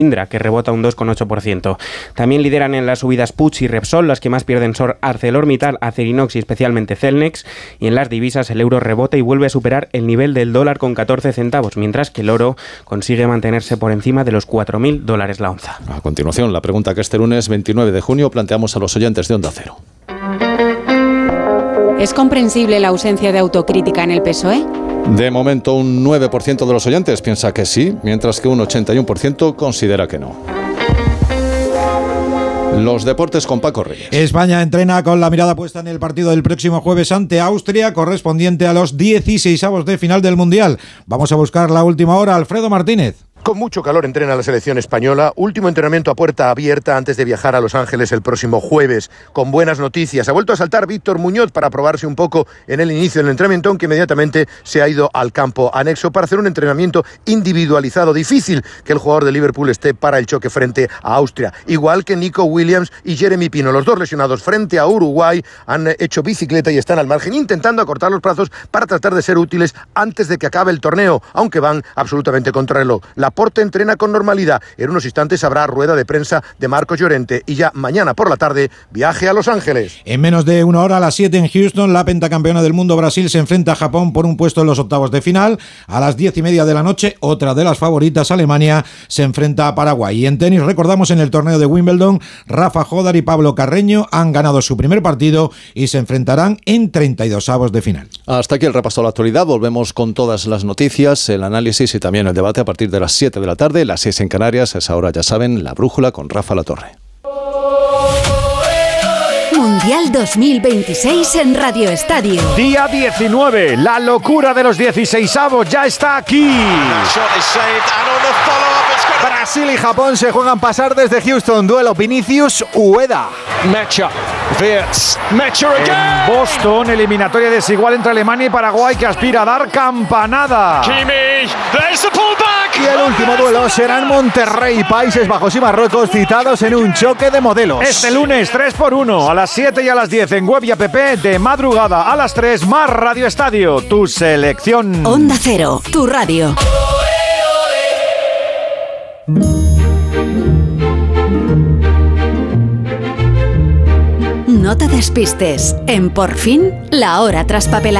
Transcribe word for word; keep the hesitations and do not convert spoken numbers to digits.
Indra, que rebota un dos coma ocho por ciento. También lideran en las subidas Puig y Repsol, las que más pierden son ArcelorMittal, Acerinox y especialmente Celnex. Y en las divisas el euro rebota y vuelve a superar el nivel del dólar con catorce centavos, mientras que el oro consigue mantenerse por encima de los cuatro mil dólares la onza. A continuación, la pregunta que este lunes veintinueve de junio planteamos a los oyentes de Onda Cero. ¿Es comprensible la ausencia de autocrítica en el P S O E? De momento, un nueve por ciento de los oyentes piensa que sí, mientras que un ochenta y uno por ciento considera que no. Los deportes con Paco Reyes. España entrena con la mirada puesta en el partido del próximo jueves ante Austria, correspondiente a los dieciseisavos de final del Mundial. Vamos a buscar la última hora. Alfredo Martínez. Con mucho calor entrena la selección española. Último entrenamiento a puerta abierta antes de viajar a Los Ángeles el próximo jueves. Con buenas noticias. Ha vuelto a saltar Víctor Muñoz para probarse un poco en el inicio del entrenamiento, aunque inmediatamente se ha ido al campo anexo para hacer un entrenamiento individualizado. Difícil que el jugador de Liverpool esté para el choque frente a Austria. Igual que Nico Williams y Jeremy Pino. Los dos lesionados frente a Uruguay han hecho bicicleta y están al margen intentando acortar los plazos para tratar de ser útiles antes de que acabe el torneo, aunque van absolutamente contra reloj. La Laporte entrena con normalidad. En unos instantes habrá rueda de prensa de Marcos Llorente y ya mañana por la tarde viaje a Los Ángeles. En menos de una hora, a las siete en Houston, la pentacampeona del mundo Brasil se enfrenta a Japón por un puesto en los octavos de final. A las diez y media de la noche, otra de las favoritas, Alemania, se enfrenta a Paraguay. Y en tenis, recordamos, en el torneo de Wimbledon, Rafa Jodar y Pablo Carreño han ganado su primer partido y se enfrentarán en treinta y dosavos de final. Hasta aquí el repaso a la actualidad. Volvemos con todas las noticias, el análisis y también el debate a partir de las siete de la tarde, las seis en Canarias. Es ahora, ya saben, La Brújula con Rafa Latorre. Mundial dos mil veintiséis en Radio Estadio. Día diecinueve, la locura de los dieciseisavos ya está aquí. Brasil y Japón se juegan pasar desde Houston. Duelo Vinicius-Ueda. Mecha, Wirtz, Mecha again. En Boston, eliminatoria desigual entre Alemania y Paraguay que aspira a dar campanada. Kimmich, there's the pullback. Y el último duelo será en Monterrey, Países Bajos y Marruecos, citados en un choque de modelos. Este lunes tres por uno, a las siete y a las diez en web y app, de madrugada a las tres, más Radio Estadio, tu selección. Onda Cero, tu radio. No te despistes. En Por Fin, la hora traspapelada.